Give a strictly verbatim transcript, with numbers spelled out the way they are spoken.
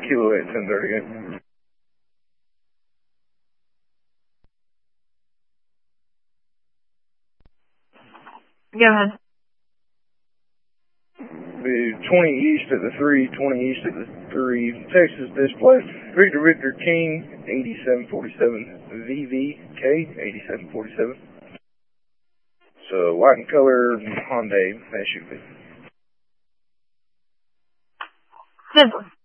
Kilo eight ten thirty. Go ahead. The twenty East at the three, twenty East at the three, Texas display. Victor Victor King, eighty-seven forty-seven, V V K, eighty-seven forty-seven. So, white and color Hyundai S U V. Sizzler.